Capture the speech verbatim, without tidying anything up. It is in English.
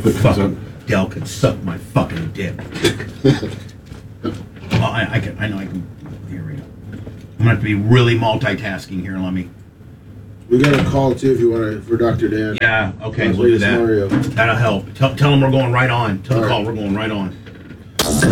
if it comes up. Dell could suck my fucking dick. Well, I, I can. I know I can. Here we go. I'm gonna have to be really multitasking here. Let me. We got a call too if you want to for Doctor Dan. Yeah. Okay. Las We'll do Vegas that. Mario. That'll help. Tell, tell them we're going right on. Tell All the right. call we're going right on.